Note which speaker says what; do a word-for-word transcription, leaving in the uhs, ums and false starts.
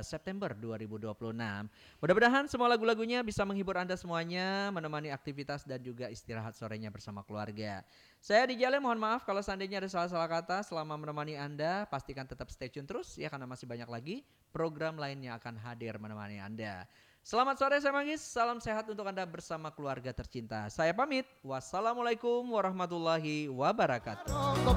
Speaker 1: September dua ribu dua puluh enam. Mudah-mudahan semua lagu-lagunya bisa menghibur Anda semuanya, menemani aktivitas dan juga istirahat sorenya bersama keluarga. Saya di Jale, mohon maaf kalau seandainya ada salah-salah kata. Selama menemani Anda, pastikan tetap stay tune terus ya, karena masih banyak lagi program lainnya akan hadir menemani Anda. Selamat sore saya Manggis, salam sehat untuk Anda bersama keluarga tercinta. Saya pamit, wassalamualaikum warahmatullahi wabarakatuh.